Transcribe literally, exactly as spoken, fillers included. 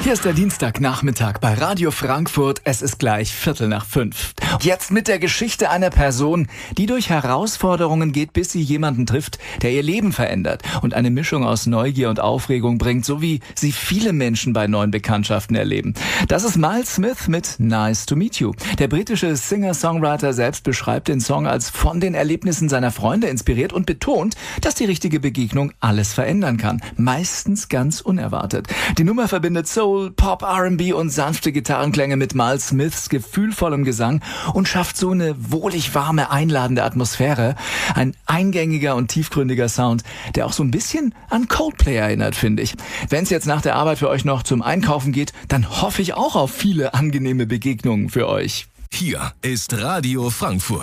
Hier ist der Dienstagnachmittag bei Radio Frankfurt. Es ist gleich Viertel nach fünf. Jetzt mit der Geschichte einer Person, die durch Herausforderungen geht, bis sie jemanden trifft, der ihr Leben verändert und eine Mischung aus Neugier und Aufregung bringt, so wie sie viele Menschen bei neuen Bekanntschaften erleben. Das ist Miles Smith mit Nice to Meet You. Der britische Singer-Songwriter selbst beschreibt den Song als von den Erlebnissen seiner Freunde inspiriert und betont, dass die richtige Begegnung alles verändern kann. Meistens ganz unerwartet. Die Nummer verbindet Soul, Pop, R and B und sanfte Gitarrenklänge mit Miles Smiths gefühlvollem Gesang und schafft so eine wohlig warme, einladende Atmosphäre. Ein eingängiger und tiefgründiger Sound, der auch so ein bisschen an Coldplay erinnert, finde ich. Wenn es jetzt nach der Arbeit für euch noch zum Einkaufen geht, dann hoffe ich auch auf viele angenehme Begegnungen für euch. Hier ist Radio Frankfurt.